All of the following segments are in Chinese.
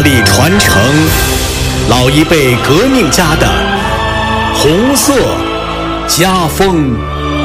力传承老一辈革命家的红色家风。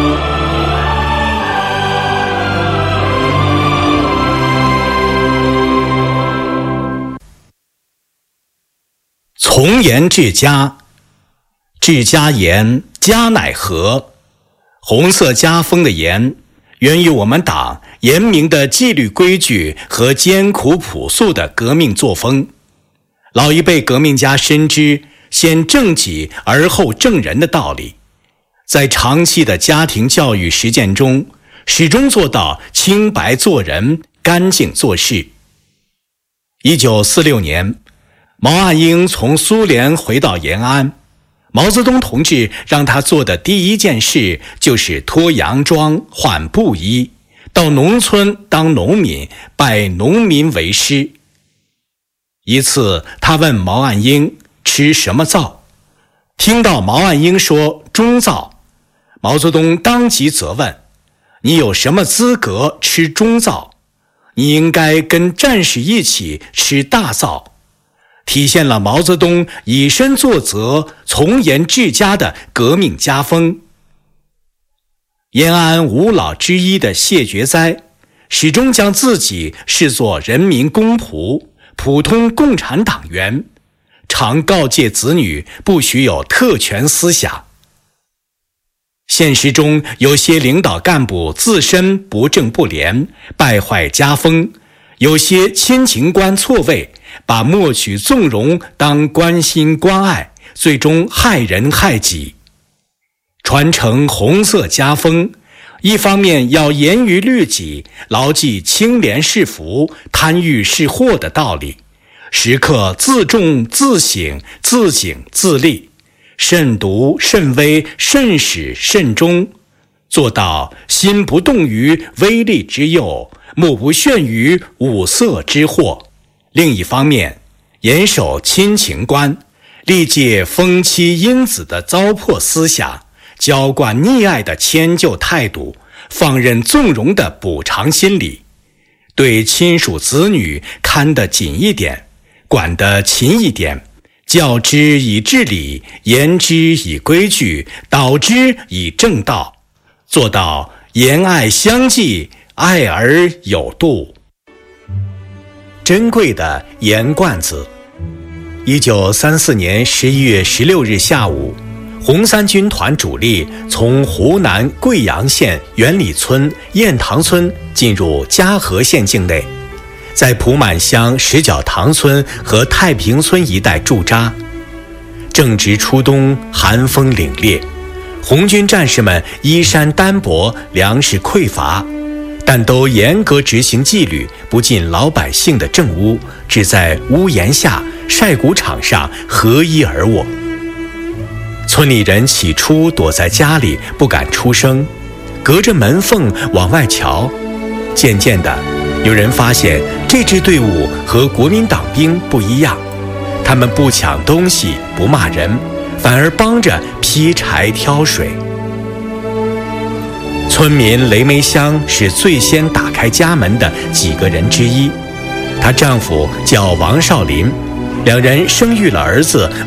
从严治家，治家严，家乃和。红色家风的严，源于我们党严明的纪律规矩和艰苦朴素的革命作风。老一辈革命家深知先正己而后正人的道理，在长期的家庭教育实践中，始终做到清白做人，干净做事。1946年，毛岸英从苏联回到延安，毛泽东同志让他做的第一件事就是脱洋装换布衣，到农村当农民，拜农民为师。一次他问毛岸英吃什么灶，听到毛岸英说中灶，毛泽东当即责问：你有什么资格吃中灶？你应该跟战士一起吃大灶。体现了毛泽东以身作则、从严治家的革命家风。延安五老之一的谢觉哉，始终将自己视作人民公仆、普通共产党员，常告诫子女不许有特权思想。现实中有些领导干部自身不正不廉，败坏家风，有些亲情观错位，把默许纵容当关心关爱，最终害人害己。传承红色家风，一方面要严于律己，牢记清廉是福、贪欲是祸的道理，时刻自重自省、自警自立，慎独慎微、慎始慎终，做到心不动于微利之诱，目不眩于五色之祸。另一方面，严守亲情观，历戒风妻荫子的糟粕思想，浇灌溺爱的迁就态度，放任纵容的补偿心理，对亲属子女看得紧一点，管得勤一点，教之以治理，严之以规矩，导之以正道，做到严爱相济，爱而有度。珍贵的盐罐子。1934年11月16日下午，红三军团主力从湖南贵阳县原里村雁塘村进入嘉禾县境内，在蒲满乡石角塘村和太平村一带驻扎。正值初冬，寒风凛冽，红军战士们衣衫单薄，粮食匮乏，但都严格执行纪律，不进老百姓的正屋，只在屋檐下、晒谷场上合衣而卧。村里人起初躲在家里，不敢出声，隔着门缝往外瞧。渐渐的，有人发现这支队伍和国民党兵不一样，他们不抢东西，不骂人，反而帮着劈柴挑水。村民雷梅香是最先打开家门的几个人之一，她丈夫叫王少林，两人生育了儿子